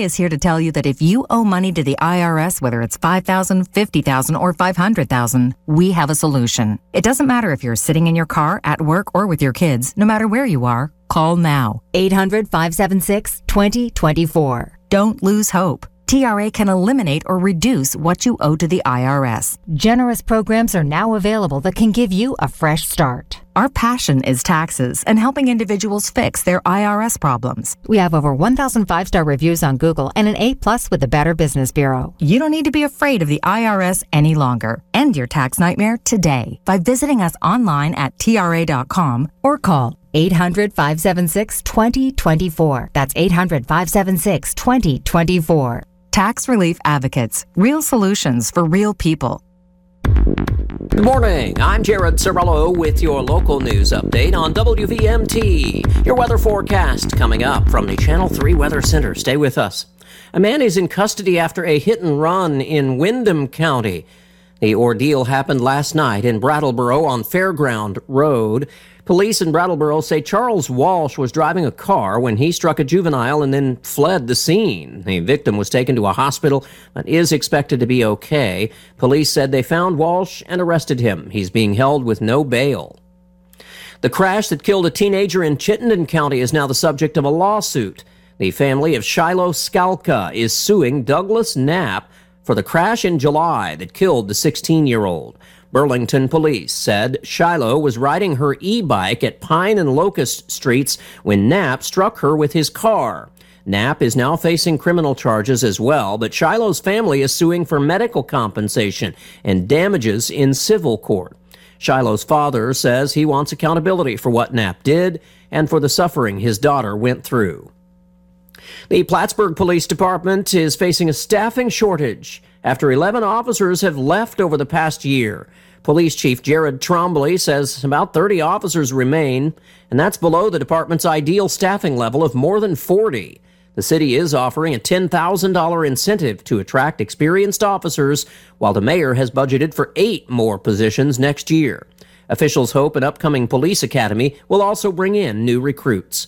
is here to tell you that if you owe money to the IRS, whether it's $5,000, $50,000, or $500,000, we have a solution. It doesn't matter if you're sitting in your car, at work, or with your kids. No matter where you are, call now. 800-576-2024. Don't lose hope. TRA can eliminate or reduce what you owe to the IRS. Generous programs are now available that can give you a fresh start. Our passion is taxes and helping individuals fix their IRS problems. We have over 1,000 5-star reviews on Google and an A+ with the Better Business Bureau. You don't need to be afraid of the IRS any longer. End your tax nightmare today by visiting us online at TRA.com or call 800-576-2024. That's 800-576-2024. Tax Relief Advocates. Real solutions for real people. Good morning. I'm Jared Cirillo with your local news update on WVMT. Your weather forecast coming up from the Channel 3 Weather Center. Stay with us. A man is in custody after a hit and run in Windham County. The ordeal happened last night in Brattleboro on Fairground Road. Police in Brattleboro say Charles Walsh was driving a car when he struck a juvenile and then fled the scene. The victim was taken to a hospital but is expected to be okay. Police said they found Walsh and arrested him. He's being held with no bail. The crash that killed a teenager in Chittenden County is now the subject of a lawsuit. The family of Shiloh Skalka is suing Douglas Knapp for the crash in July that killed the 16-year-old. Burlington police said Shiloh was riding her e-bike at Pine and Locust Streets when Knapp struck her with his car. Knapp is now facing criminal charges as well, but Shiloh's family is suing for medical compensation and damages in civil court. Shiloh's father says he wants accountability for what Knapp did and for the suffering his daughter went through. The Plattsburgh Police Department is facing a staffing shortage after 11 officers have left over the past year. Police Chief Jared Trombley says about 30 officers remain, and that's below the department's ideal staffing level of more than 40. The city is offering a $10,000 incentive to attract experienced officers, while the mayor has budgeted for 8 more positions next year. Officials hope an upcoming police academy will also bring in new recruits.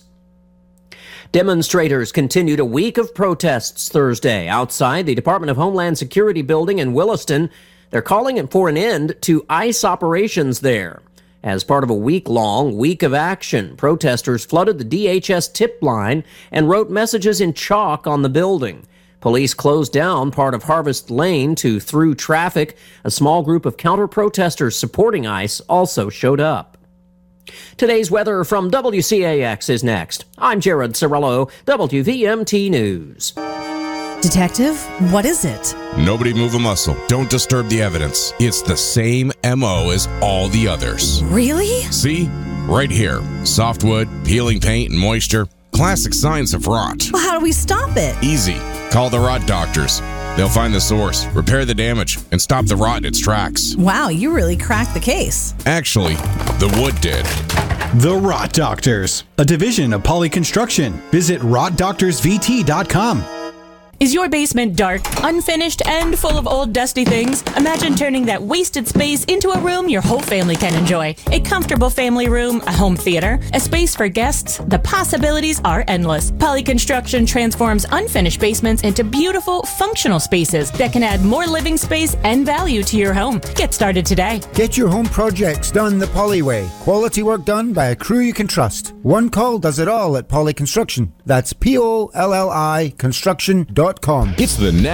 Demonstrators continued a week of protests Thursday outside the Department of Homeland Security building in Williston. They're calling for an end to ICE operations there. As part of a week-long week of action, protesters flooded the DHS tip line and wrote messages in chalk on the building. Police closed down part of Harvest Lane to through traffic. A small group of counter-protesters supporting ICE also showed up. Today's weather from WCAX is next. I'm Jared Cirillo, WVMT News. Detective, what is it? Nobody move a muscle. Don't disturb the evidence. It's the same MO as all the others. Really? See? Right here. Softwood, peeling paint, and moisture. Classic signs of rot. Well, how do we stop it? Easy. Call the rot doctors. They'll find the source, repair the damage, and stop the rot in its tracks. Wow, you really cracked the case. Actually, the wood did. The Rot Doctors, a division of Poly Construction. Visit rotdoctorsvt.com. Is your basement dark, unfinished, and full of old dusty things? Imagine turning that wasted space into a room your whole family can enjoy. A comfortable family room, a home theater, a space for guests. The possibilities are endless. Poly Construction transforms unfinished basements into beautiful, functional spaces that can add more living space and value to your home. Get started today. Get your home projects done the Poly way. Quality work done by a crew you can trust. One call does it all at Poly Construction. That's POLLI construction.com. It's the